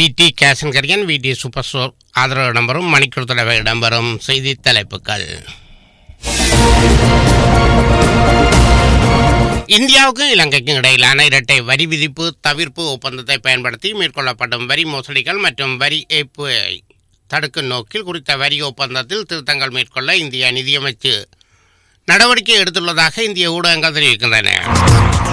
விடி கேஷன் கரியன் விடி super store ஆதரவு இடம்பெறும் மணிக்கூர் தடவை இடம்பெறும் செய்தி தலைப்புகள். இந்தியாவுக்கும் இலங்கைக்கும் இடையிலான இரட்டை வரி விதிப்பு தவிர்ப்பு ஒப்பந்தத்தை பயன்படுத்தி மேற்கொள்ளப்படும் வரி மோசடிகள் மற்றும் வரி ஏய்ப்பை தடுக்கும் நோக்கில் குறித்த வரி ஒப்பந்தத்தில் திருத்தங்கள் மேற்கொள்ள இந்திய நிதியமைச்சு நடவடிக்கை எடுத்துள்ளதாக இந்திய ஊடகங்கள் தெரிவிக்கின்றன.